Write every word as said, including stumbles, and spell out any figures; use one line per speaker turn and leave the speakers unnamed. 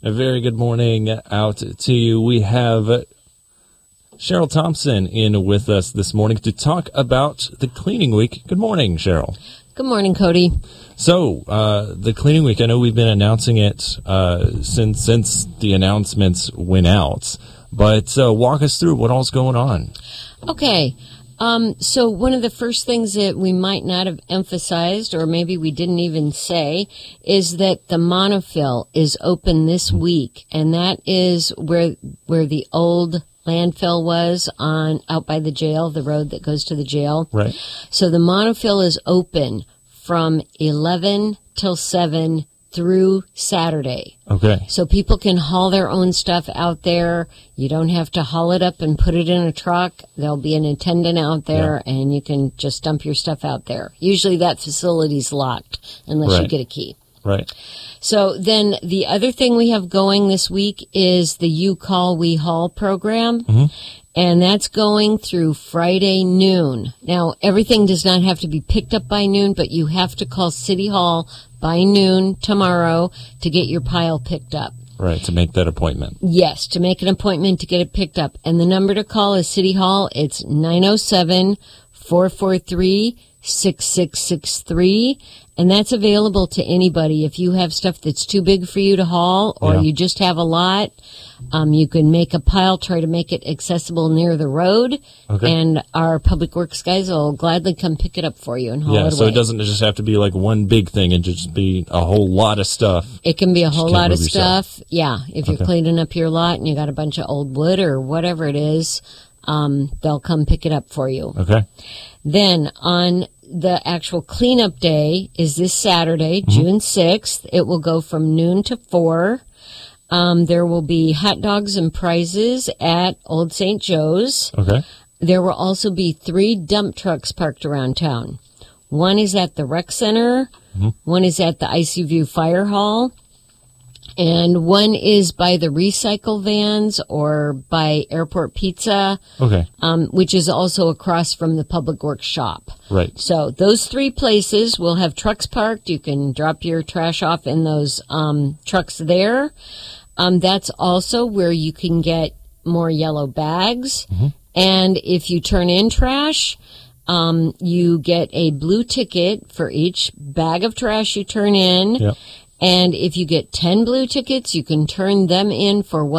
A very good morning out to you. We have Cheryl Thompson in with us this morning to talk about the cleaning week. Good morning, Cheryl.
Good morning, Cody.
So, uh, the cleaning week, I know we've been announcing it uh, since since the announcements went out, but uh, walk us through what all's going on.
Okay. Um, so one of the first things that we might not have emphasized, or maybe we didn't even say, is that the Monofill is open this week, and that is where where the old landfill was on out by the jail, the road that goes to the jail.
Right.
So the Monofill is open from eleven till seven through Saturday.
Okay.
So people can haul their own stuff out there. You don't have to haul it up and put it in a truck. There'll be an attendant out there, yeah. and you can just dump your stuff out there. Usually that facility's locked unless
right.
you get a key.
Right.
So then the other thing we have going this week is the You Call, We Haul program.
Mm-hmm.
And that's going through Friday noon. Now, everything does not have to be picked up by noon, but you have to call City Hall by noon tomorrow to get your pile picked up.
Right, to make that appointment.
Yes, to make an appointment to get it picked up. And the number to call is City Hall. It's nine oh seven, four four three, six six six three. And that's available to anybody. If you have stuff that's too big for you to haul, or
yeah.
you just have a lot, um, you can make a pile, try to make it accessible near the road,
okay.
and our public works guys will gladly come pick it up for you and haul
yeah,
it away.
Yeah, so it doesn't just have to be like one big thing and just be a whole lot of stuff.
It can be a whole lot of stuff.
Yourself.
Yeah, if you're
okay.
cleaning up your lot and you got a bunch of old wood or whatever it is, um, they'll come pick it up for you.
Okay.
Then on the actual cleanup day is this Saturday, mm-hmm. June sixth. It will go from noon to four. Um, there will be hot dogs and prizes at Old Saint Joe's.
Okay.
There will also be three dump trucks parked around town. One is at the rec center. Mm-hmm. One is at the Icy View Fire Hall. And one is by the recycle vans or by Airport Pizza,
okay,
um, which is also across from the Public Works shop.
Right.
So those three places will have trucks parked. You can drop your trash off in those um, trucks there. Um, that's also where you can get more yellow bags. Mm-hmm. And if you turn in trash, um, you get a blue ticket for each bag of trash you turn in.
Yep.
And if you get ten blue tickets, you can turn them in for one.